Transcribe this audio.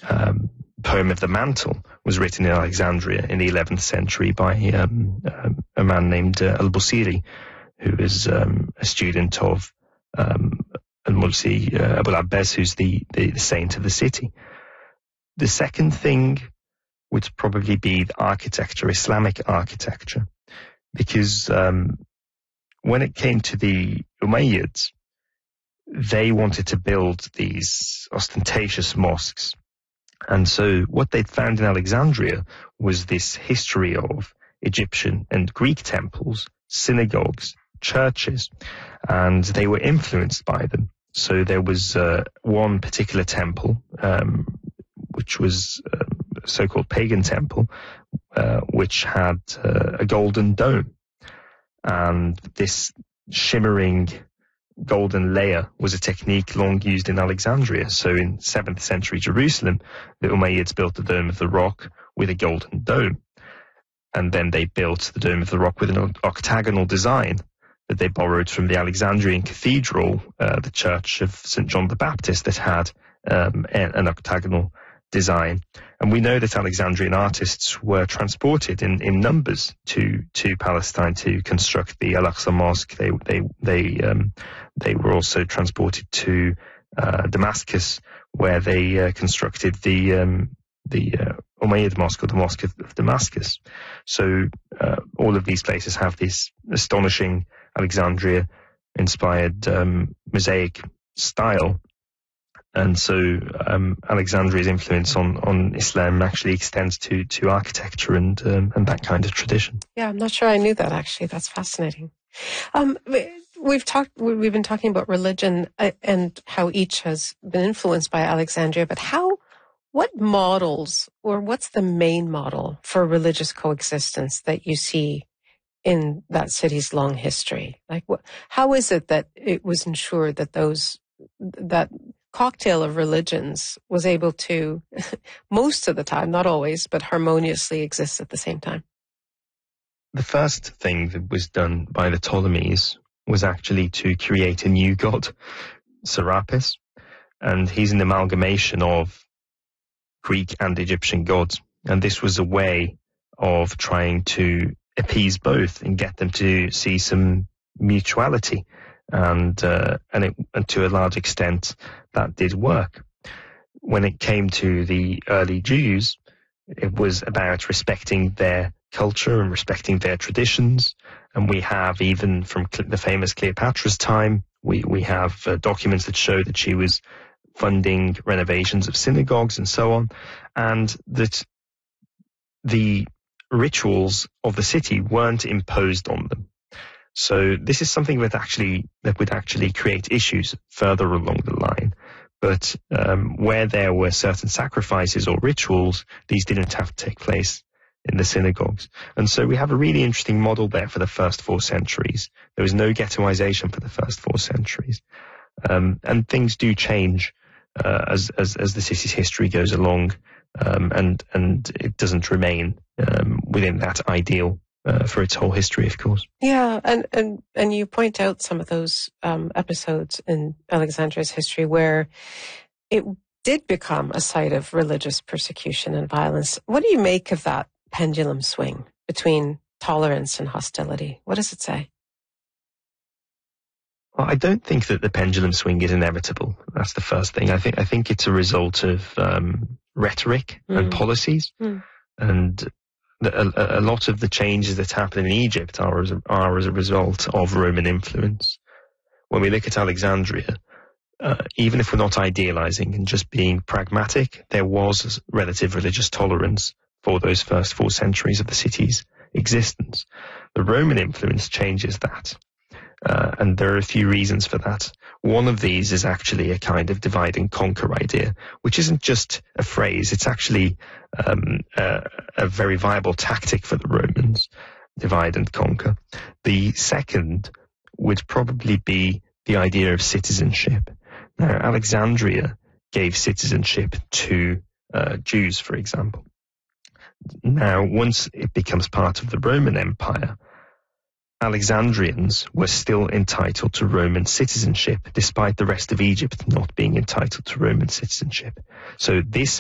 poem of the Mantle was written in Alexandria in the 11th century by a man named Al-Busiri, who is a student of Al-Mulsi Abul Abbas, who's the saint of the city. The second thing would probably be the architecture, Islamic architecture, because when it came to the Umayyads, they wanted to build these ostentatious mosques. And so what they'd found in Alexandria was this history of Egyptian and Greek temples, synagogues, churches, and they were influenced by them. So there was one particular temple, which was a so-called pagan temple, which had a golden dome. And this shimmering golden layer was a technique long used in Alexandria. So in 7th century Jerusalem, the Umayyads built the Dome of the Rock with a golden dome. And then they built the Dome of the Rock with an octagonal design that they borrowed from the Alexandrian cathedral, the Church of St. John the Baptist, that had an octagonal design. And we know that Alexandrian artists were transported in numbers to Palestine to construct the Al-Aqsa Mosque. They were also transported to Damascus, where they constructed the Umayyad Mosque, or the Mosque of Damascus. So all of these places have this astonishing Alexandria-inspired mosaic style. And so Alexandria's influence on Islam actually extends to architecture and that kind of tradition. Yeah, I'm not sure I knew that, actually. That's fascinating. We've been talking about religion and how each has been influenced by Alexandria, but what models, or what's the main model for religious coexistence that you see in that city's long history? Like, how is it that it was ensured that that cocktail of religions was able to, most of the time, not always, but harmoniously exist at the same time? The first thing that was done by the Ptolemies was actually to create a new god, Serapis, and he's an amalgamation of Greek and Egyptian gods. And this was a way of trying to appease both and get them to see some mutuality. And to a large extent, that did work. When it came to the early Jews, it was about respecting their culture and respecting their traditions. And we have, even from the famous Cleopatra's time, we have documents that show that she was funding renovations of synagogues and so on, and that the rituals of the city weren't imposed on them. So this is something that would actually create issues further along the line. But where there were certain sacrifices or rituals, these didn't have to take place in the synagogues. And so we have a really interesting model there for the first 4 centuries. There was no ghettoization for the first 4 centuries. And things do change as the city's history goes along, and it doesn't remain within that ideal for its whole history, of course. Yeah, and you point out some of those episodes in Alexandria's history where it did become a site of religious persecution and violence. What do you make of that pendulum swing between tolerance and hostility? What does it say? Well, I don't think that the pendulum swing is inevitable. That's the first thing. I think it's a result of rhetoric and policies, and a lot of the changes that happen in Egypt are as a result of Roman influence. When we look at Alexandria, even if we're not idealizing and just being pragmatic, there was relative religious tolerance for those first 4 centuries of the city's existence. The Roman influence changes that. And there are a few reasons for that. One of these is actually a kind of divide and conquer idea, which isn't just a phrase. It's actually a very viable tactic for the Romans, divide and conquer. The second would probably be the idea of citizenship. Now, Alexandria gave citizenship to Jews, for example. Now, once it becomes part of the Roman Empire, Alexandrians were still entitled to Roman citizenship, despite the rest of Egypt not being entitled to Roman citizenship. So this